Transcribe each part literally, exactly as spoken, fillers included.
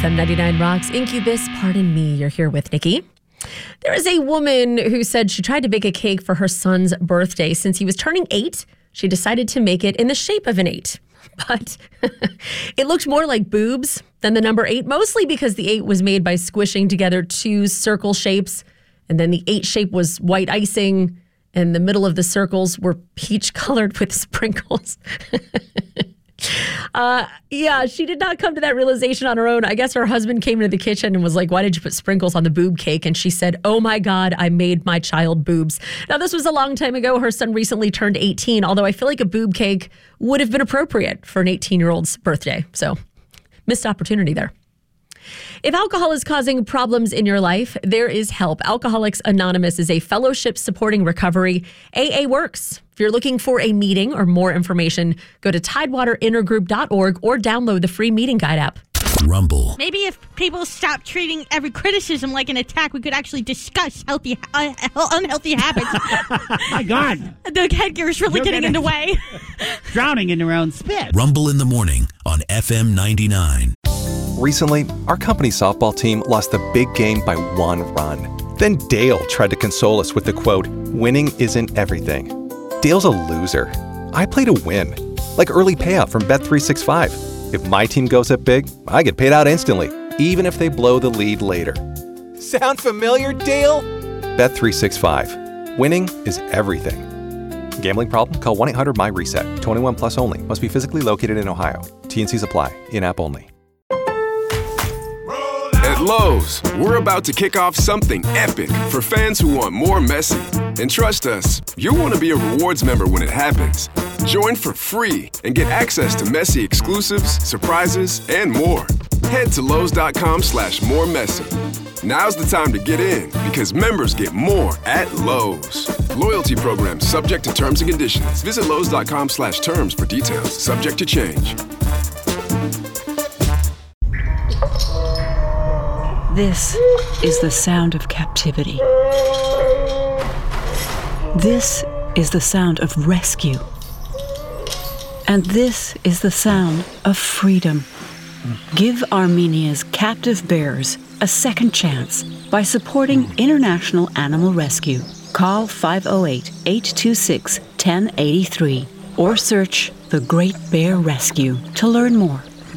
F M ninety-nine Rocks. Incubus, pardon me, you're here with Nikki. There is a woman who said she tried to bake a cake for her son's birthday. Since he was turning eight, she decided to make it in the shape of an eight. But it looked more like boobs than the number eight, mostly because the eight was made by squishing together two circle shapes. And then the eight shape was white icing, and the middle of the circles were peach colored with sprinkles. Uh, yeah, she did not come to that realization on her own. I guess her husband came into the kitchen and was like, why did you put sprinkles on the boob cake? And she said, oh my God, I made my child boobs. Now, this was a long time ago. Her son recently turned eighteen, although I feel like a boob cake would have been appropriate for an eighteen-year-old's birthday. So, missed opportunity there. If alcohol is causing problems in your life, there is help. Alcoholics Anonymous is a fellowship supporting recovery. A A works. If you're looking for a meeting or more information, go to tidewater intergroup dot org or download the free meeting guide app. Rumble. Maybe if people stop treating every criticism like an attack, we could actually discuss healthy, uh, unhealthy habits. My God. The headgear is really You're getting in the way. Drowning in their own spit. Rumble in the morning on F M ninety-nine. Recently, our company's softball team lost the big game by one run. Then Dale tried to console us with the quote, winning isn't everything. Dale's a loser. I play to win. Like early payout from Bet three sixty-five. If my team goes up big, I get paid out instantly, even if they blow the lead later. Sound familiar, Dale? Bet three sixty-five. Winning is everything. Gambling problem? Call one eight hundred my reset. twenty-one plus only. Must be physically located in Ohio. T and Cs apply. In-app only. At Lowe's, we're about to kick off something epic for fans who want more Messi. And trust us, you'll want to be a rewards member when it happens. Join for free and get access to Messi exclusives, surprises, and more. Head to Lowe's.com slash more Messi. Now's the time to get in because members get more at Lowe's. Loyalty program subject to terms and conditions. Visit Lowe's.com slash terms for details. Subject to change. This is the sound of captivity. This is the sound of rescue. And this is the sound of freedom. Give Armenia's captive bears a second chance by supporting International Animal Rescue. Call five oh eight, eight two six, one oh eight three or search The Great Bear Rescue to learn more.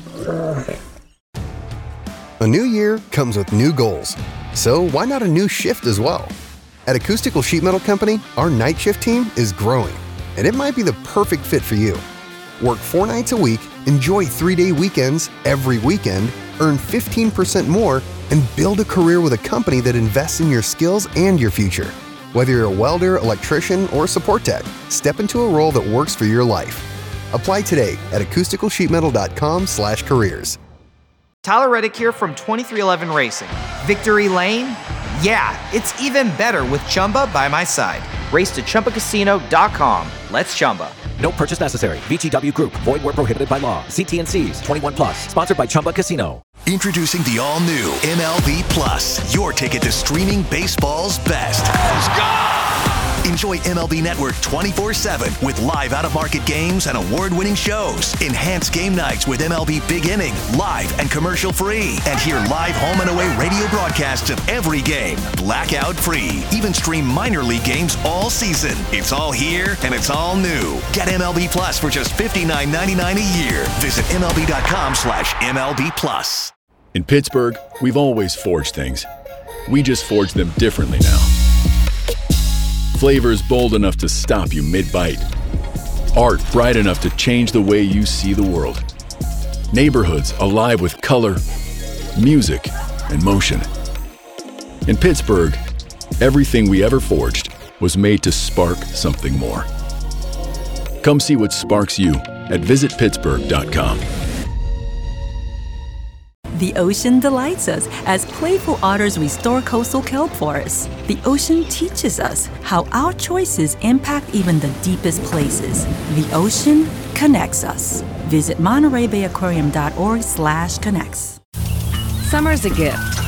A new year comes with new goals, so why not a new shift as well? At Acoustical Sheet Metal Company, our night shift team is growing, and it might be the perfect fit for you. Work four nights a week, enjoy three-day weekends every weekend, earn fifteen percent more, and build a career with a company that invests in your skills and your future. Whether you're a welder, electrician, or support tech, step into a role that works for your life. Apply today at acoustical sheet metal dot com slash careers. Tyler Reddick here from twenty-three eleven Racing. Victory Lane? Yeah, it's even better with Chumba by my side. Race to Chumba Casino dot com. Let's Chumba. No purchase necessary. V G W Group. Void where prohibited by law. See T and C's. twenty-one plus. Sponsored by Chumba Casino. Introducing the all-new M L B Plus. Your ticket to streaming baseball's best. Let's go! Enjoy M L B Network twenty-four seven with live out-of-market games and award-winning shows. Enhance game nights with M L B Big Inning, live and commercial-free. And hear live home and away radio broadcasts of every game, blackout-free. Even stream minor league games all season. It's all here and it's all new. Get M L B Plus for just fifty-nine ninety-nine a year. Visit M L B dot com slash M L B Plus. In Pittsburgh, we've always forged things. We just forge them differently now. Flavors bold enough to stop you mid-bite. Art bright enough to change the way you see the world. Neighborhoods alive with color, music, and motion. In Pittsburgh, everything we ever forged was made to spark something more. Come see what sparks you at visit pittsburgh dot com. The ocean delights us as playful otters restore coastal kelp forests. The ocean teaches us how our choices impact even the deepest places. The ocean connects us. Visit Monterey Bay Aquarium dot org slash connects. Summer's a gift,